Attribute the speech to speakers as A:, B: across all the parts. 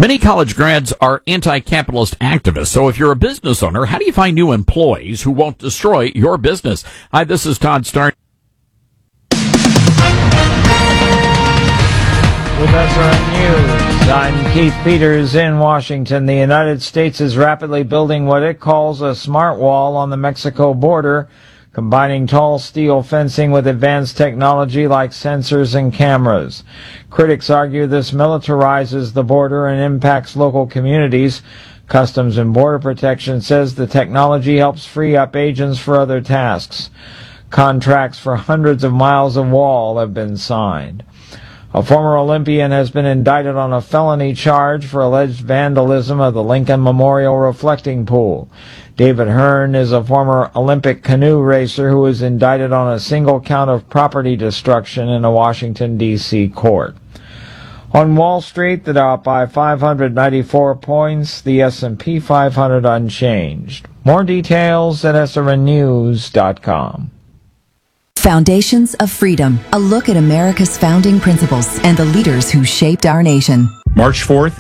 A: Many college grads are anti-capitalist activists. So if you're a business owner, how do you find new employees who won't destroy your business? Hi, this is Todd Stark.
B: With SRN News, I'm Keith Peters in Washington. The United States is rapidly building what it calls a smart wall on the Mexico border, combining tall steel fencing with advanced technology like sensors and cameras. Critics argue this militarizes the border and impacts local communities. Customs and Border Protection says the technology helps free up agents for other tasks. Contracts for hundreds of miles of wall have been signed. A former Olympian has been indicted on a felony charge for alleged vandalism of the Lincoln Memorial Reflecting Pool. David Hearn is a former Olympic canoe racer who was indicted on a single count of property destruction in a Washington, D.C. court. On Wall Street, the Dow up by 594 points, the S&P 500 unchanged. More details at srnnews.com.
C: Foundations of Freedom, a look at America's founding principles and the leaders who shaped our nation.
D: March 4th,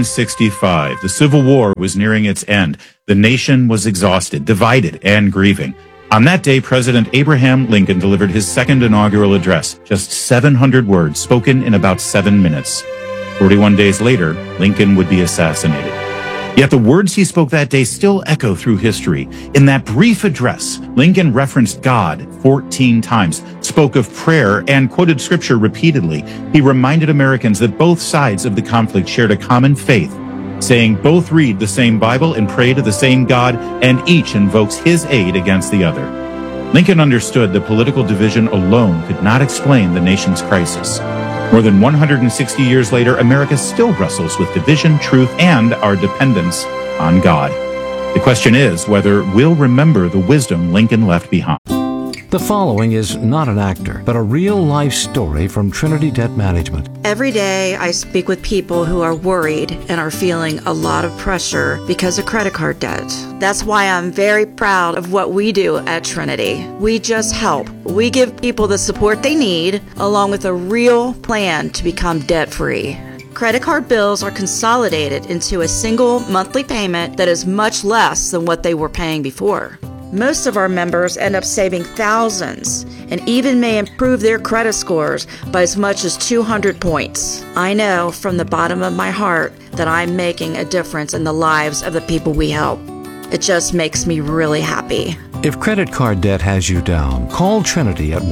D: 1865. The Civil War was nearing its end. The nation was exhausted, divided, and grieving. On that day, President Abraham Lincoln delivered his second inaugural address, just 700 words spoken in about 7 minutes. 41 days later, Lincoln would be assassinated. Yet the words he spoke that day still echo through history. In that brief address, Lincoln referenced God 14 times, spoke of prayer, and quoted scripture repeatedly. He reminded Americans that both sides of the conflict shared a common faith, saying both read the same Bible and pray to the same God, and each invokes his aid against the other. Lincoln understood that political division alone could not explain the nation's crisis. More than 160 years later, America still wrestles with division, truth, and our dependence on God. The question is whether we'll remember the wisdom Lincoln left behind.
E: The following is not an actor, but a real-life story from Trinity Debt Management.
F: Every day I speak with people who are worried and are feeling a lot of pressure because of credit card debt. That's why I'm very proud of what we do at Trinity. We just help. We give people the support they need, along with a real plan to become debt-free. Credit card bills are consolidated into a single monthly payment that is much less than what they were paying before. Most of our members end up saving thousands and even may improve their credit scores by as much as 200 points. I know from the bottom of my heart that I'm making a difference in the lives of the people we help. It just makes me really happy.
E: If credit card debt has you down, call Trinity at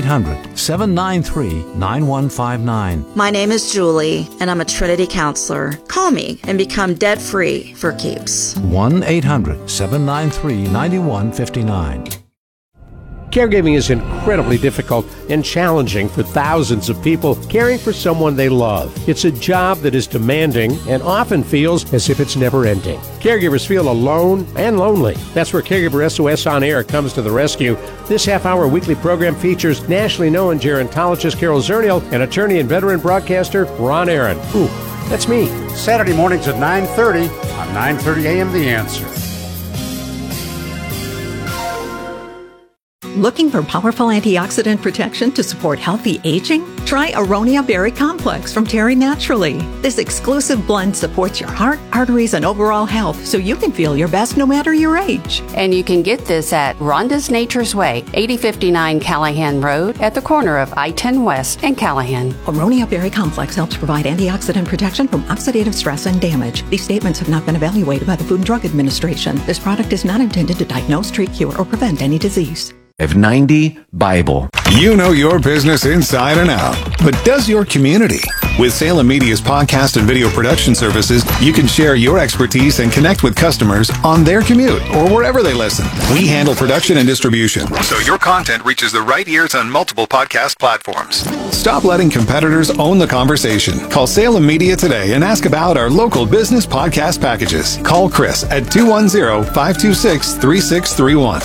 E: 1-800-793-9159.
F: My name is Julie, and I'm a Trinity counselor. Call me and become debt-free for keeps.
E: 1-800-793-9159.
G: Caregiving is incredibly difficult and challenging for thousands of people caring for someone they love. It's a job that is demanding and often feels as if it's never ending. Caregivers feel alone and lonely. That's where Caregiver SOS On Air comes to the rescue. This half-hour weekly program features nationally known gerontologist Carol Zernial and attorney and veteran broadcaster Ron Aaron. Ooh, that's me.
H: Saturday mornings at 9:30 on 9:30 a.m. The Answer.
I: Looking for powerful antioxidant protection to support healthy aging? Try Aronia Berry Complex from Terry Naturally. This exclusive blend supports your heart, arteries, and overall health so you can feel your best no matter your age.
J: And you can get this at Rhonda's Nature's Way, 8059 Callahan Road at the corner of I-10 West and Callahan.
I: Aronia Berry Complex helps provide antioxidant protection from oxidative stress and damage. These statements have not been evaluated by the Food and Drug Administration. This product is not intended to diagnose, treat, cure, or prevent any disease.
K: 90 Bible.
L: You know your business inside and out, but does your community? With Salem Media's podcast and video production services, you can share your expertise and connect with customers on their commute or wherever they listen. We handle production and distribution, so your content reaches the right ears on multiple podcast platforms. Stop letting competitors own the conversation. Call Salem Media today and ask about our local business podcast packages. Call Chris at 210-526-3631.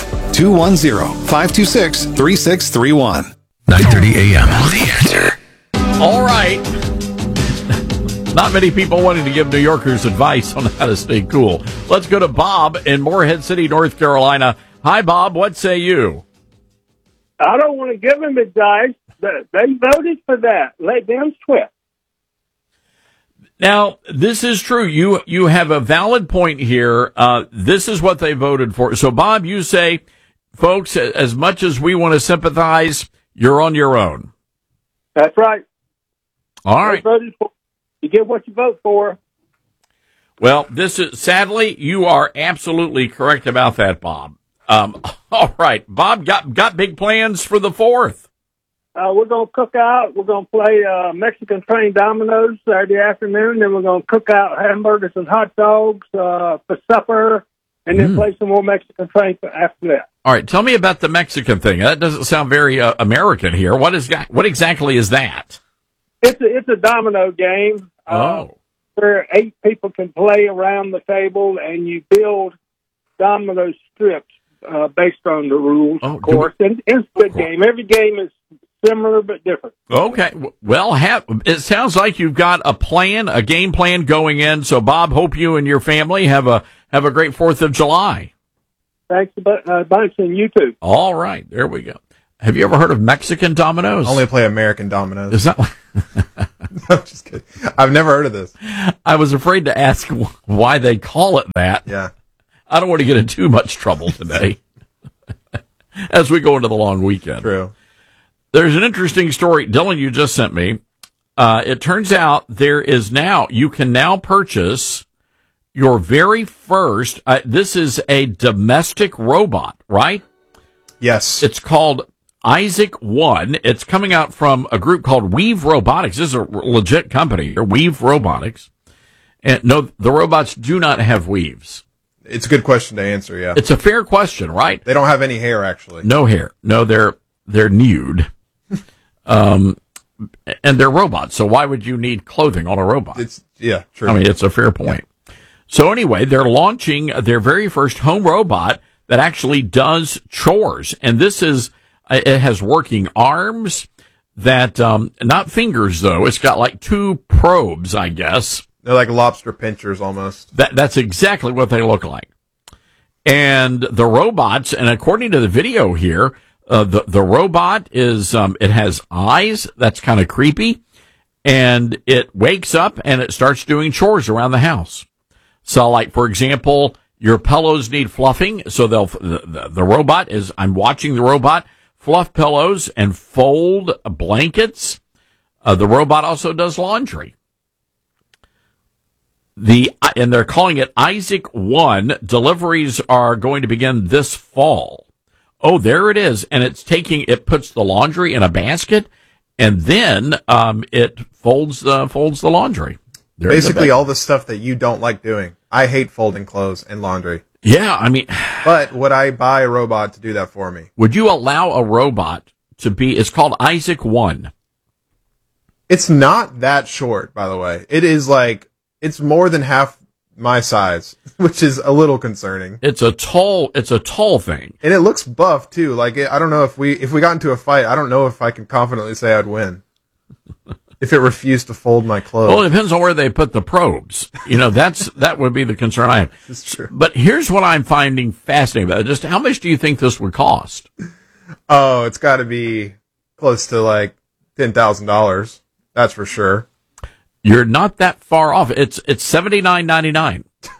L: 210-526-3631.
K: 9:30 a.m. The Answer.
A: All right. Not many people wanting to give New Yorkers advice on how to stay cool. Let's go to Bob in Morehead City, North Carolina. Hi, Bob. What say you?
M: I don't want to give them advice. They voted for that. Let them quit.
A: Now, this is true. You have a valid point here. This is what they voted for. So, Bob, you say, folks, as much as we want to sympathize, you're on your own.
M: That's right.
A: All right.
M: You get what you vote for.
A: Well, sadly, you are absolutely correct about that, Bob. All right. Bob, got big plans for the 4th.
M: We're going to cook out. We're going to play Mexican train dominoes Saturday afternoon. Then we're going to cook out hamburgers and hot dogs for supper, and then play some more Mexican train after that.
A: All right. Tell me about the Mexican thing. That doesn't sound very American here. What exactly is that?
M: It's a domino game. Where 8 people can play around the table, and you build domino strips based on the rules, of course. And it's a good game. Every game is similar but different.
A: Okay. Well, it sounds like you've got a plan, a game plan going in. So, Bob, hope you and your family have a great 4th of July.
M: Thanks a bunch, and you too.
A: All right. There we go. Have you ever heard of Mexican dominoes?
N: I only play American dominoes.
A: Is that?
N: I'm just kidding. I've never heard of this.
A: I was afraid to ask why they call it that.
N: Yeah.
A: I don't want to get in too much trouble today as we go into the long weekend.
N: True.
A: There's an interesting story, Dylan, you just sent me. It turns out you can now purchase your very first, this is a domestic robot, right?
N: Yes.
A: It's called Isaac One. It's coming out from a group called Weave Robotics. This is a legit company here, Weave Robotics. And no, the robots do not have weaves.
N: It's a good question to answer, yeah.
A: It's a fair question, right?
N: They don't have any hair, actually.
A: No hair. No, they're nude. And they're robots, so why would you need clothing on a robot?
N: True.
A: I mean, it's a fair point. Yeah. So anyway, they're launching their very first home robot that actually does chores. And it has working arms that, not fingers though. It's got like 2 probes, I guess.
N: They're like lobster pinchers almost.
A: That's exactly what they look like. And the robots, and according to the video here, the robot is, it has eyes. That's kind of creepy. And it wakes up and it starts doing chores around the house. So like, for example, your pillows need fluffing. So the robot I'm watching the robot fluff pillows and fold blankets. The robot also does laundry. And they're calling it Isaac One. Deliveries are going to begin this fall. Oh, there it is. And it puts the laundry in a basket and then, it folds the laundry.
N: Basically all the stuff that you don't like doing. I hate folding clothes and laundry.
A: Yeah, I mean.
N: But would I buy a robot to do that for me?
A: Would you allow a robot it's called Isaac One.
N: It's not that short, by the way. It's more than half my size, which is a little concerning.
A: It's a tall thing.
N: And it looks buff too. I don't know if we got into a fight, I don't know if I can confidently say I'd win. If it refused to fold my clothes.
A: Well, it depends on where they put the probes. That would be the concern I have.
N: That's true.
A: But here's what I'm finding fascinating about it. Just how much do you think this would cost?
N: Oh, it's got to be close to like $10,000. That's for sure.
A: You're not that far off. It's $79.99.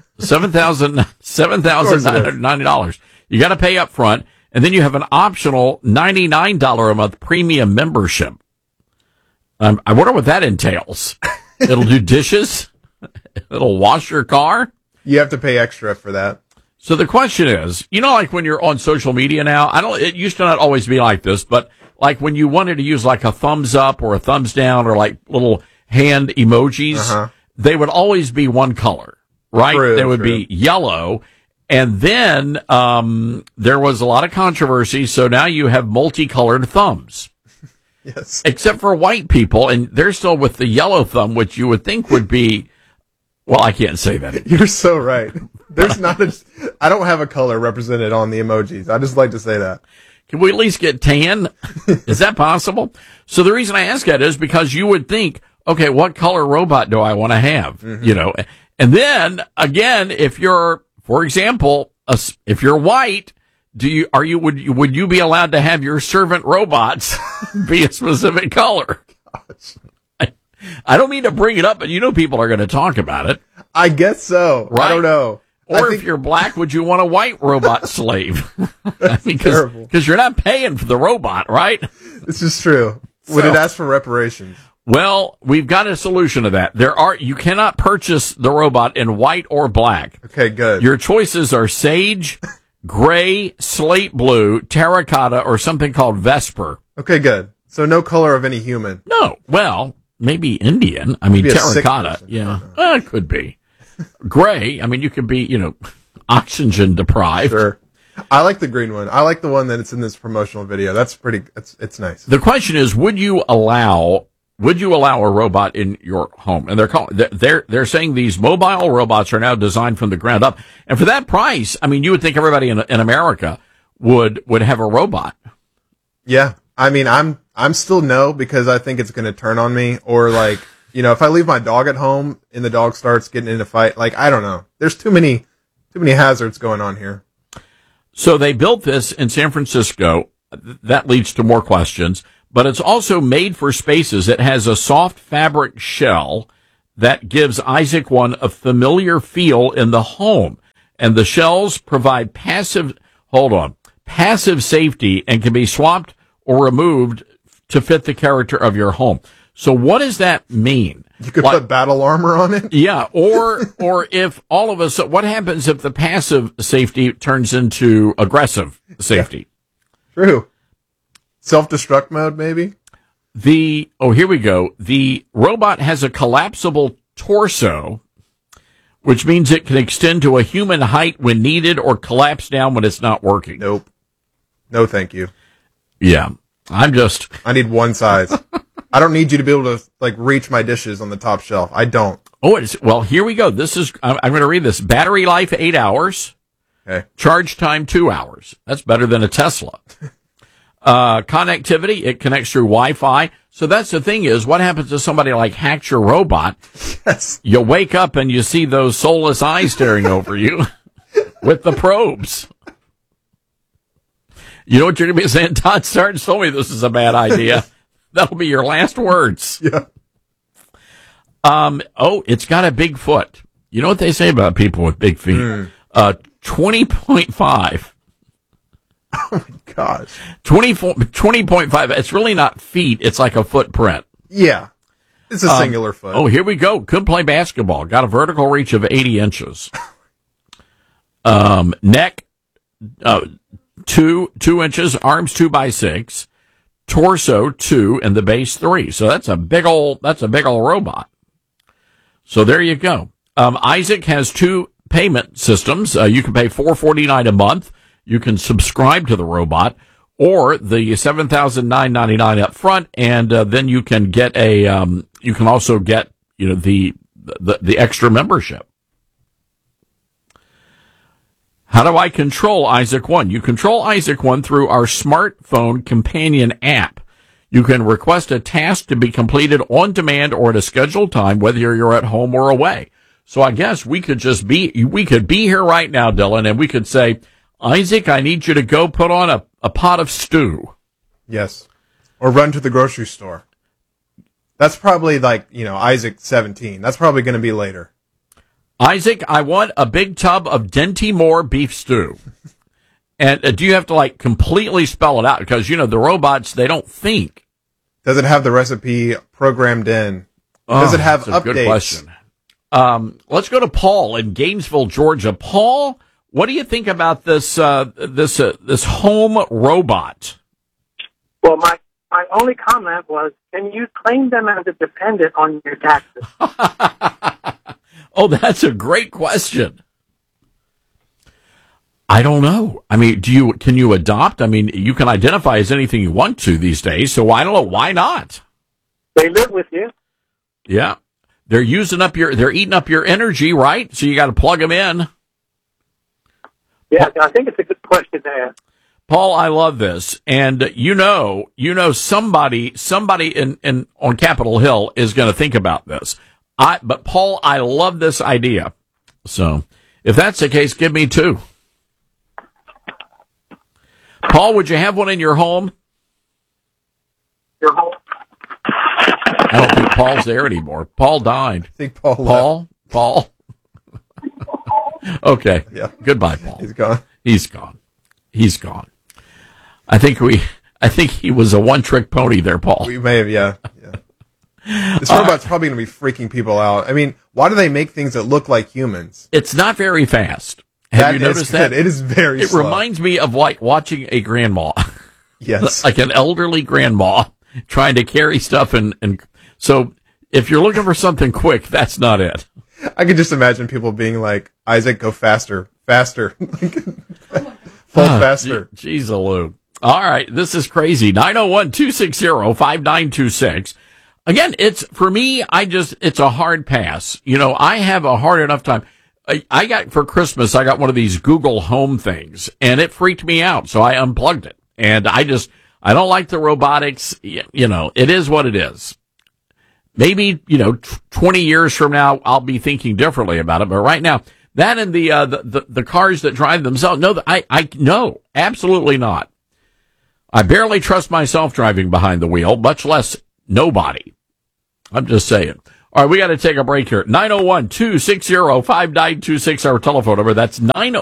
A: $7,990. You got to pay up front, and then you have an optional $99 a month premium membership. I wonder what that entails. It'll do dishes. It'll wash your car.
N: You have to pay extra for that.
A: So the question is, like when you're on social media now, it used to not always be like this, but like when you wanted to use like a thumbs up or a thumbs down or like little hand emojis, they would always be one color, right? They would be yellow. And then, there was a lot of controversy. So now you have multicolored thumbs.
N: Yes.
A: Except for white people, and they're still with the yellow thumb, which you would think would be, well, I can't say that.
N: You're so right. There's I don't have a color represented on the emojis. I just like to say that.
A: Can we at least get tan? Is that possible? So the reason I ask that is because you would think, okay, what color robot do I want to have? Mm-hmm. And then again, if you're, for example, if you're white, would you be allowed to have your servant robots be a specific color?
N: Gosh.
A: I don't mean to bring it up, but people are going to talk about it.
N: I guess so.
A: Right?
N: I don't know.
A: Or if you're black, would you want a white robot slave?
N: Terrible.
A: Because you're not paying for the robot, right?
N: This is true. Would it ask for reparations?
A: Well, we've got a solution to that. You cannot purchase the robot in white or black.
N: Okay, good.
A: Your choices are sage, gray, slate blue, terracotta, or something called Vesper.
N: Okay, good. So no color of any human.
A: No. Well, maybe Indian. I mean,
N: Maybe a
A: terracotta.
N: sick person.
A: Yeah. It could be. Gray. I mean, you could be, oxygen deprived.
N: Sure. I like the green one. I like the one that it's in this promotional video. That's it's nice.
A: The question is, would you allow a robot in your home? And they're saying these mobile robots are now designed from the ground up. And for that price, I mean, you would think everybody in America would have a robot.
N: Yeah. I mean, I'm still no, because I think it's going to turn on me, or if I leave my dog at home and the dog starts getting in a fight, I don't know. There's too many hazards going on here.
A: So they built this in San Francisco. That leads to more questions, but it's also made for spaces. It has a soft fabric shell that gives Isaac One a familiar feel in the home. And the shells provide passive safety and can be swapped or removed to fit the character of your home. So what does that mean?
N: You could put battle armor on it?
A: Yeah, or if all of us, what happens if the passive safety turns into aggressive safety?
N: Yeah. True. Self-destruct mode, maybe?
A: Here we go. The robot has a collapsible torso, which means it can extend to a human height when needed or collapse down when it's not working.
N: Nope. No, thank you.
A: Yeah. I
N: need one size. I don't need you to be able to reach my dishes on the top shelf. I don't.
A: Well, here we go. I'm going to read this. Battery life 8 hours.
N: Okay.
A: Charge time 2 hours. That's better than a Tesla. Connectivity, it connects through Wi-Fi. So that's the thing is, what happens if somebody hacks your robot?
N: Yes.
A: You wake up and you see those soulless eyes staring over you with the probes. You know what you're going to be saying? Todd Starnes told me this is a bad idea. That'll be your last words.
N: Yeah.
A: It's got a big foot. You know what they say about people with big feet? 20.5.
N: Oh my gosh.
A: 20.5. It's really not feet. It's like a footprint.
N: Yeah. It's a singular foot.
A: Here we go. Could play basketball. Got a vertical reach of 80 inches. Neck, 2 inches. Arms 2x6. Torso 2 and the base 3. So that's a big old robot. So there you go. Isaac has 2 payment systems. You can pay $449 a month. You can subscribe to the robot, or the $7,999 up front, and then you can get you can also get the extra membership. How do I control Isaac One? You control Isaac One through our smartphone companion app. You can request a task to be completed on demand or at a scheduled time, whether you're at home or away. So I guess we could be here right now, Dylan, and we could say, Isaac, I need you to go put on a pot of stew.
N: Yes. Or run to the grocery store. That's probably Isaac 17. That's probably going to be later.
A: Isaac, I want a big tub of Dinty Moore beef stew. And do you have to completely spell it out? Because, the robots, they don't think.
N: Does it have the recipe programmed in? Does it have
A: that's
N: updates?
A: A good question. Let's go to Paul in Gainesville, Georgia. Paul, what do you think about this home robot?
O: Well, my only comment was, can you claim them as a dependent on your taxes?
A: Oh, that's a great question. I don't know. I mean, can you adopt? I mean, you can identify as anything you want to these days, so I don't know. Why not?
O: They live with you.
A: Yeah. They're eating up your energy, right? So you got to plug them in.
O: Yeah, I think it's a good question to ask.
A: Paul, I love this. And somebody on Capitol Hill is going to think about this. But Paul, I love this idea. So if that's the case, give me 2. Paul, would you have one in your home?
O: Your home?
A: I don't think Paul's there anymore. Paul died.
N: I think Paul.
A: Paul. Okay.
N: Yeah.
A: Goodbye, Paul.
N: He's gone.
A: He's gone. I think he was a one-trick pony there, Paul.
N: We may have, yeah. This robot's probably going to be freaking people out. I mean, why do they make things that look like humans?
A: It's not very fast. Have you noticed that?
N: It is very slow.
A: It reminds me of like watching a grandma.
N: Yes.
A: Like an elderly grandma trying to carry stuff. And so if you're looking for something quick, that's not it.
N: I could just imagine people being like, Isaac, go faster. Fall faster.
A: Jeez, Lou. All right. This is crazy. 901-260-5926. Again, for me, it's a hard pass. You know, I have a hard enough time. For Christmas, I got one of these Google Home things, and it freaked me out, so I unplugged it. And I don't like the robotics. You know, it is what it is. Maybe, 20 years from now, I'll be thinking differently about it. But right now, that and the cars that drive themselves, no, no, absolutely not. I barely trust myself driving behind the wheel, much less nobody. I'm just saying. All right, we got to take a break here. 901-260-5926, our telephone number. That's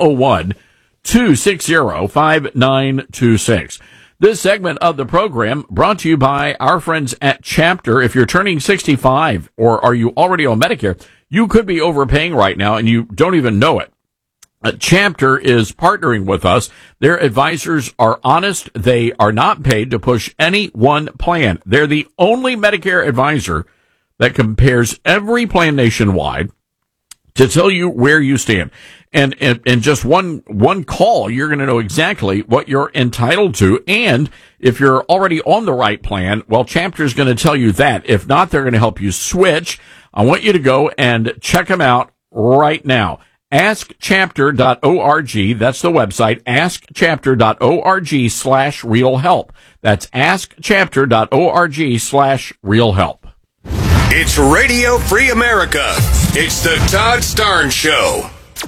A: 901-260-5926. This segment of the program brought to you by our friends at Chapter. If you're turning 65 or are you already on Medicare, you could be overpaying right now and you don't even know it. Chapter is partnering with us. Their advisors are honest. They are not paid to push any one plan. They're the only Medicare advisor that compares every plan nationwide to tell you where you stand. And just one call, you're going to know exactly what you're entitled to. And if you're already on the right plan, well, Chapter is going to tell you that. If not, they're going to help you switch. I want you to go and check them out right now. AskChapter.org. That's the website. AskChapter.org/real-help. That's AskChapter.org/real-help.
P: It's Radio Free America. It's the Todd Starnes Show.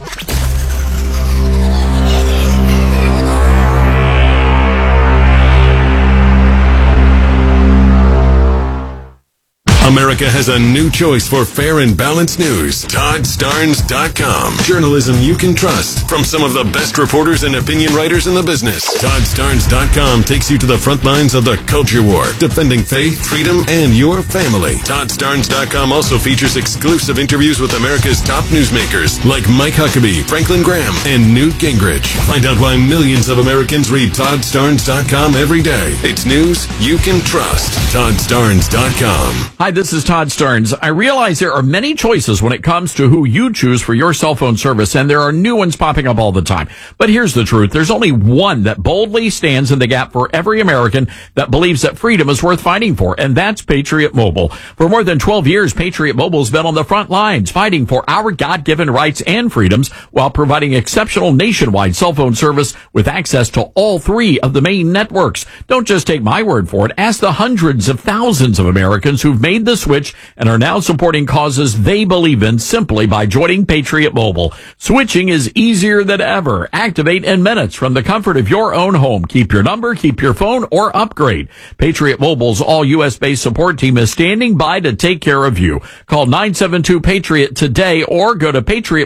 P: America has a new choice for fair and balanced news. ToddStarnes.com. Journalism you can trust from some of the best reporters and opinion writers in the business. ToddStarnes.com takes you to the front lines of the culture war, defending faith, freedom, and your family. ToddStarnes.com also features exclusive interviews with America's top newsmakers like Mike Huckabee, Franklin Graham, and Newt Gingrich. Find out why millions of Americans read ToddStarnes.com every day. It's news you can trust. ToddStarnes.com.
A: Hi, this is Todd Starnes. I realize there are many choices when it comes to who you choose for your cell phone service, and there are new ones popping up all the time. But here's the truth. There's only one that boldly stands in the gap for every American that believes that freedom is worth fighting for, and that's Patriot Mobile. For more than 12 years, Patriot Mobile's been on the front lines fighting for our God-given rights and freedoms while providing exceptional nationwide cell phone service with access to all three of the main networks. Don't just take my word for it. Ask the hundreds of thousands of Americans who've made the switch and are now supporting causes they believe in simply by joining Patriot Mobile. Switching is easier than ever. Activate in minutes from the comfort of your own home. Keep your number, keep your phone, or upgrade. Patriot Mobile's all U.S.-based support team is standing by to take care of you. Call 972-PATRIOT today or go to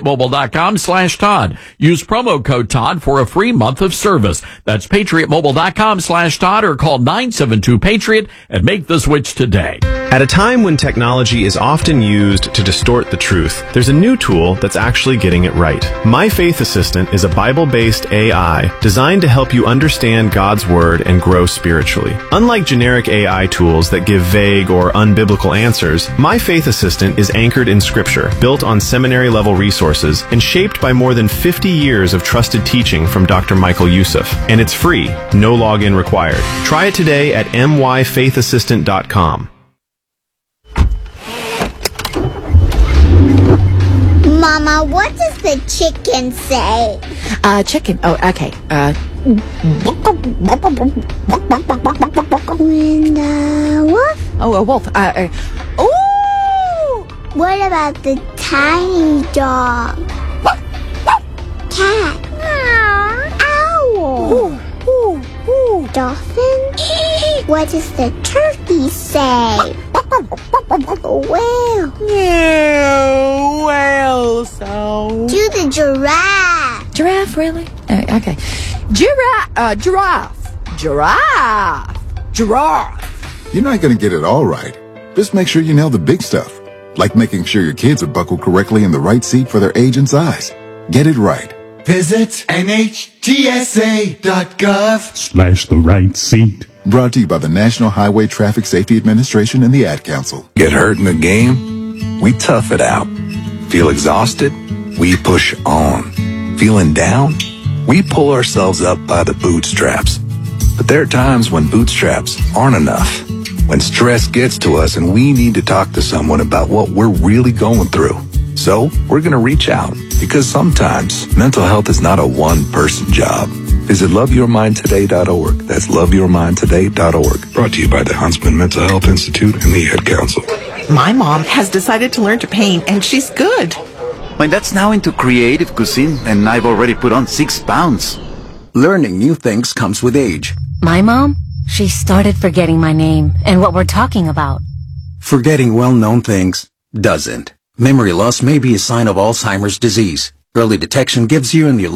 A: patriotmobile.com/Todd. Use promo code Todd for a free month of service. That's patriotmobile.com/Todd or call 972-PATRIOT and make the switch today.
Q: At a time when technology is often used to distort the truth, there's a new tool that's actually getting it right. My Faith Assistant is a Bible-based AI designed to help you understand God's Word and grow spiritually. Unlike generic AI tools that give vague or unbiblical answers, My Faith Assistant is anchored in Scripture, built on seminary-level resources, and shaped by more than 50 years of trusted teaching from Dr. Michael Youssef. And it's free, no login required. Try it today at myfaithassistant.com.
R: Mama, what does the chicken say?
S: Chicken. Oh, okay.
R: When the wolf?
S: Oh, a wolf.
R: Ooh! What about the tiny dog? Cat? Owl? Dolphin? What does the turkey say? Whale.
S: No, whale sound.
R: Do the giraffe.
S: Giraffe, really? Okay. Giraffe.
T: You're not going to get it all right. Just make sure you nail the big stuff, like making sure your kids are buckled correctly in the right seat for their age and size. Get it right.
U: Visit NHTSA.gov/
T: the right seat. Brought to you by the National Highway Traffic Safety Administration and the Ad Council.
K: Get hurt in the game? We tough it out. Feel exhausted? We push on. Feeling down? We pull ourselves up by the bootstraps. But there are times when bootstraps aren't enough. When stress gets to us and we need to talk to someone about what we're really going through. So we're going to reach out, because sometimes mental health is not a one-person job. Visit loveyourmindtoday.org. That's loveyourmindtoday.org. Brought to you by the Huntsman Mental Health Institute and the Ad Council.
V: My mom has decided to learn to paint, and she's good.
W: My dad's now into creative cuisine, and I've already put on 6 pounds.
X: Learning new things comes with age.
Y: My mom? She started forgetting my name and what we're talking about.
X: Forgetting well-known things doesn't. Memory loss may be a sign of Alzheimer's disease. Early detection gives you and your